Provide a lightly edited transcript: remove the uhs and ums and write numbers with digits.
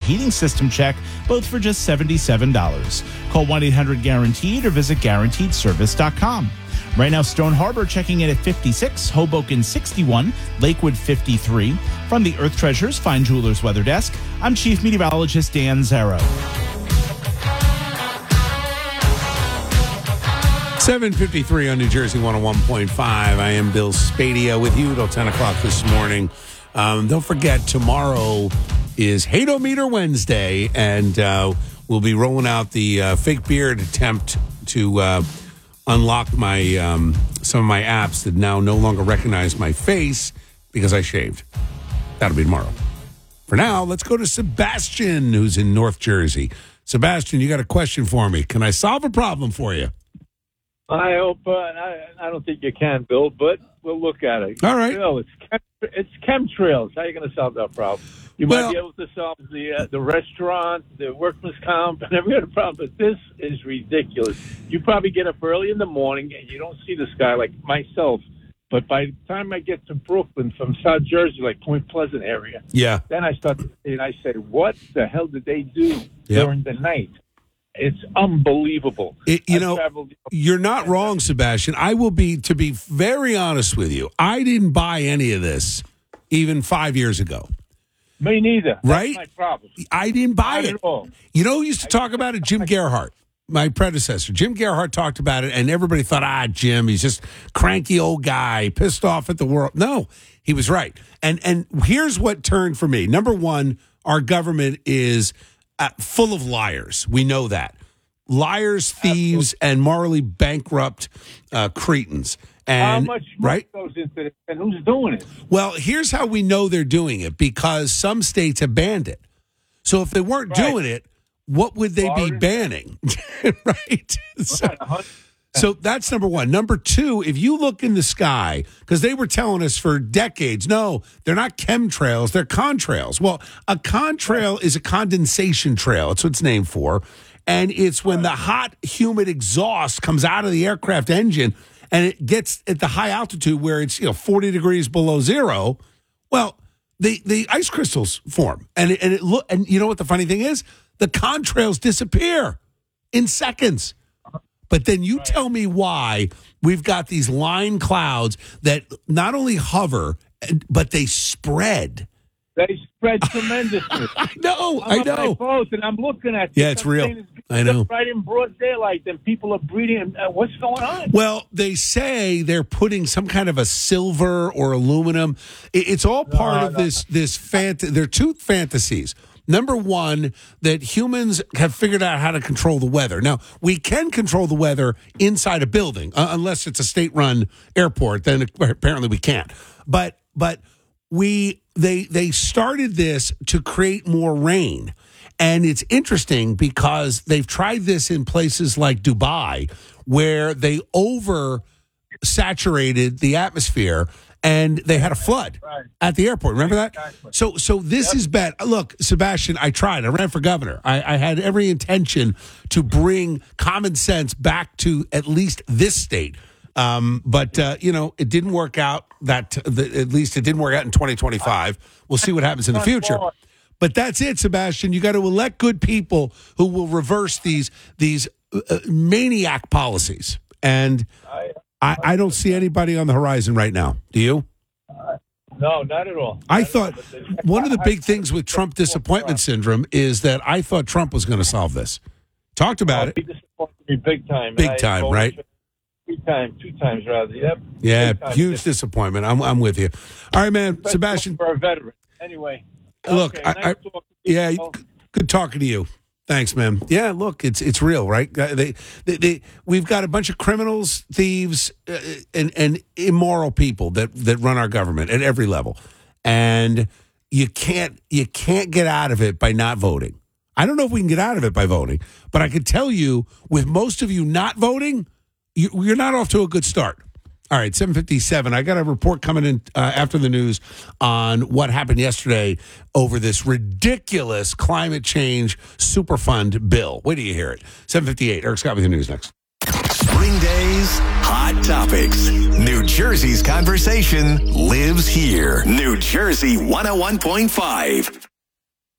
heating system check, both for just $77. Call 1-800-GUARANTEED or visit GuaranteedService.com. Right now, Stone Harbor checking in at 56, Hoboken 61, Lakewood 53. From the Earth Treasures Fine Jewelers Weather Desk, I'm Chief Meteorologist Dan Zarrow. 7:53 on New Jersey 101.5. I am Bill Spadia with you till 10 o'clock this morning. Don't forget, tomorrow is Hate-O-Meter Wednesday, and we'll be rolling out the fake beard attempt to unlock my some of my apps that now no longer recognize my face because I shaved. That'll be tomorrow. For now, let's go to Sebastian, who's in North Jersey. Sebastian, you got a question for me. Can I solve a problem for you? I hope. I don't think you can, Bill, but we'll look at it. All right. Bill, it's chemtrails. How are you going to solve that problem? You might be able to solve the restaurant, the workman's comp, and every other problem, but this is ridiculous. You probably get up early in the morning and you don't see the sky like myself. But by the time I get to Brooklyn from South Jersey, like Point Pleasant area, then I start to see and I say, what the hell did they do during the night? It's unbelievable. You're not wrong, Sebastian. To be very honest with you, I didn't buy any of this even 5 years ago. Me neither. Right? That's my problem. I didn't buy Not it. at all. You know who used to talk about it? Jim Gerhardt, my predecessor. Jim Gerhardt talked about it, and everybody thought, Jim, he's just cranky old guy, pissed off at the world. No, he was right. And here's what turned for me. Number one, our government is full of liars. We know that. Liars, thieves, and morally bankrupt cretins. And, how much money goes into it, and who's doing it? Well, here's how we know they're doing it, because some states have banned it. So if they weren't doing it, what would they be banning? Right? So that's number one. Number two, if you look in the sky, because they were telling us for decades, no, they're not chemtrails, they're contrails. Well, a contrail is a condensation trail. That's what it's named for. And it's when the hot, humid exhaust comes out of the aircraft engine and it gets at the high altitude where it's 40 degrees below zero. Well, the ice crystals form, and you know what the funny thing is? The contrails disappear in seconds. But then you tell me why we've got these line clouds that not only hover, but they spread. They spread tremendously. I know. I'm on my boat and I'm looking at this. Yeah, it's real. I know. Right in broad daylight, and people are breathing. What's going on? Well, they say they're putting some kind of a silver or aluminum. It's all part of this. There are two fantasies. Number one, that humans have figured out how to control the weather. Now, we can control the weather inside a building, unless it's a state-run airport. Then apparently we can't. But they started this to create more rain. And it's interesting because they've tried this in places like Dubai, where they oversaturated the atmosphere and they had a flood at the airport. Remember that? Exactly. So this is bad. Look, Sebastian, I tried. I ran for governor. I had every intention to bring common sense back to at least this state. But it didn't work out. At least it didn't work out in 2025. We'll see what happens in the future. But that's it, Sebastian. You got to elect good people who will reverse these maniac policies. And I don't see anybody on the horizon right now. Do you? No, not at all. I thought one of the big things with Trump disappointment syndrome is that I thought Trump was going to solve this. Talked about it. He disappointed me big time. Big time, right? 2 times rather. Yep. Yeah, huge disappointment. I'm with you. All right, man. Sebastian. For a veteran. Anyway. Look, nice good talking to you. Thanks, man. Yeah, look, it's real, right? We've got a bunch of criminals, thieves, and immoral people that run our government at every level, and you can't get out of it by not voting. I don't know if we can get out of it by voting, but I can tell you, with most of you not voting, you're not off to a good start. All right, 7:57. I got a report coming in after the news on what happened yesterday over this ridiculous climate change Superfund bill. Wait till you hear it. 7:58. Eric Scott with the news next. Spring Days, Hot Topics. New Jersey's conversation lives here. New Jersey 101.5.